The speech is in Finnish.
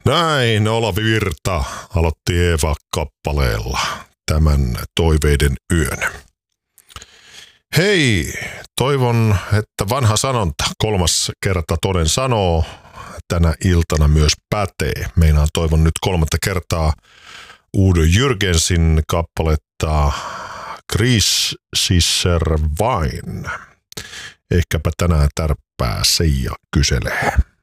Näin Olavi Virta aloitti Eeva-kappaleella tämän toiveiden yön. Hei, toivon, että vanha sanonta, 3 kerta toden sanoo, tänä iltana myös pätee. Meinaan toivon nyt 3 kertaa Udo Jürgensin kappaletta Kriisiser vain. Ehkäpä tänään tärppää Seija kyselee.